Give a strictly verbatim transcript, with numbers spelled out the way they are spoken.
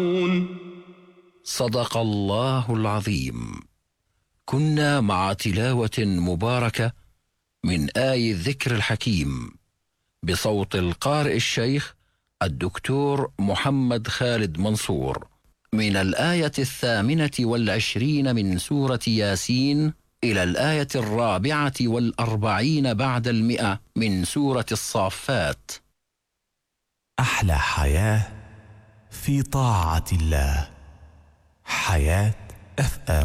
صدق الله العظيم. كنا مع تلاوة مباركة من آي الذكر الحكيم بصوت القارئ الشيخ الدكتور محمد خالد منصور من الآية الثامنة والعشرين من سورة ياسين إلى الآية الرابعة والأربعين بعد المئة من سورة الصافات. أحلى حياة في طاعة الله. حياة أف أم.